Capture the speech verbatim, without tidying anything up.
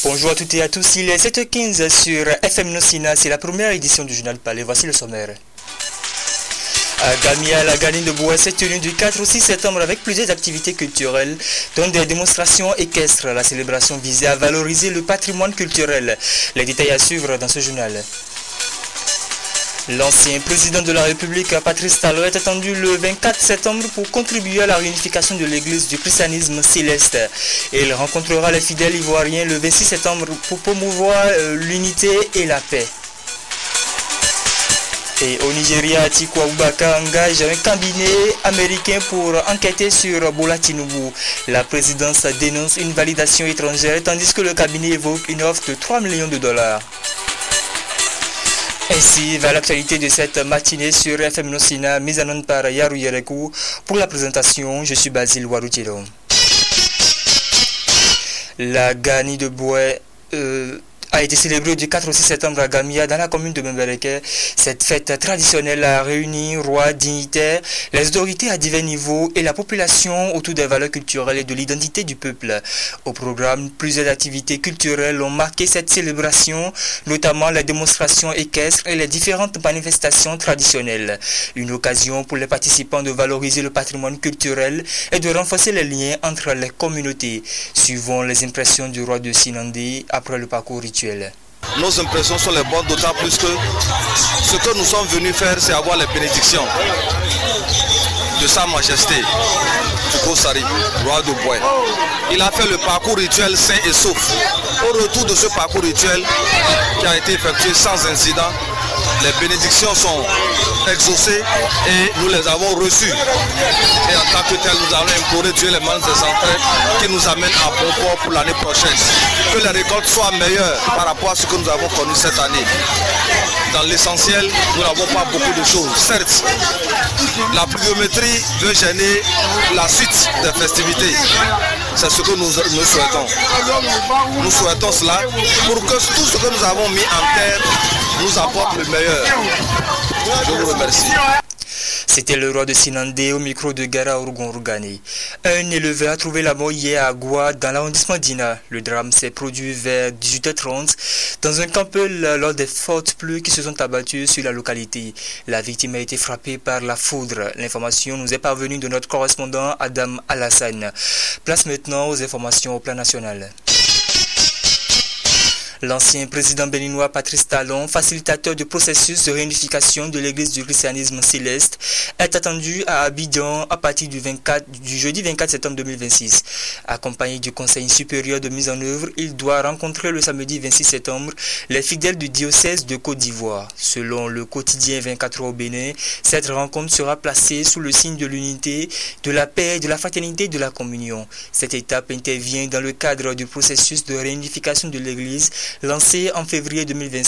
Bonjour à toutes et à tous, il est sept heures quinze sur F M Nosina, c'est la première édition du journal Palais, voici le sommaire. À Gamia, la Gani de Bois s'est tenue du quatre au six septembre avec plusieurs activités culturelles, dont des démonstrations équestres. La célébration visait à valoriser le patrimoine culturel. Les détails à suivre dans ce journal. L'ancien président de la République, Patrice Talon, est attendu le vingt-quatre septembre pour contribuer à la réunification de l'église du christianisme céleste. Et il rencontrera les fidèles ivoiriens le vingt-six septembre pour promouvoir l'unité et la paix. Et au Nigeria, Atiku Abubakar engage un cabinet américain pour enquêter sur Bola Tinubu. La présidence dénonce une validation étrangère tandis que le cabinet évoque une offre de trois millions de dollars. Ainsi va l'actualité de cette matinée sur F M Nosina, mise en onde par Yaru Yerekou. Pour la présentation, je suis Basile Waroutiro. La Gani de Bois euh, a été célébrée du quatre au six septembre à Gamia, dans la commune de Membereke. Cette fête traditionnelle a réuni rois, dignitaires, les autorités à divers niveaux et la population autour des valeurs culturelles et de l'identité du peuple. Au programme, plusieurs activités culturelles ont marqué cette célébration, notamment les démonstrations équestres et les différentes manifestations traditionnelles. Une occasion pour les participants de valoriser le patrimoine culturel et de renforcer les liens entre les communautés. Suivons les impressions du roi de Sinandé après le parcours rituel. Nos impressions sont les bonnes, d'autant plus que ce que nous sommes venus faire, c'est avoir les bénédictions de Sa Majesté Tukosari, roi de Bois. Il a fait le parcours rituel sain et sauf. Au retour de ce parcours rituel qui a été effectué sans incident, les bénédictions sont exaucées et nous les avons reçues. Et en tant que tel, nous allons implorer Dieu les mains des entrées qui nous amène à bon port pour l'année prochaine. Que les récoltes soient meilleures par rapport à ce que nous avons connu cette année. Dans l'essentiel, nous n'avons pas beaucoup de choses. Certes, la pluviométrie veut gêner la suite des festivités. C'est ce que nous, nous souhaitons. Nous souhaitons cela pour que tout ce que nous avons mis en terre nous apporte le meilleur. Je vous remercie. C'était le roi de Sinandé au micro de Gara Ourgon-Rougani. Un éleveur a trouvé la mort hier à Goua dans l'arrondissement d'Ina. Le drame s'est produit vers dix-huit heures trente dans un campel lors des fortes pluies qui se sont abattues sur la localité. La victime a été frappée par la foudre. L'information nous est parvenue de notre correspondant Adam Alassane. Place maintenant aux informations au plan national. L'ancien président béninois Patrice Talon, facilitateur du processus de réunification de l'église du christianisme céleste, est attendu à Abidjan à partir du, vingt-quatre, du jeudi vingt-quatre septembre deux mille vingt-six. Accompagné du Conseil supérieur de mise en œuvre, il doit rencontrer le samedi vingt-six septembre les fidèles du diocèse de Côte d'Ivoire. Selon le quotidien vingt-quatre heures au Bénin, cette rencontre sera placée sous le signe de l'unité, de la paix, de la fraternité et de la communion. Cette étape intervient dans le cadre du processus de réunification de l'église lancé en février deux mille vingt-cinq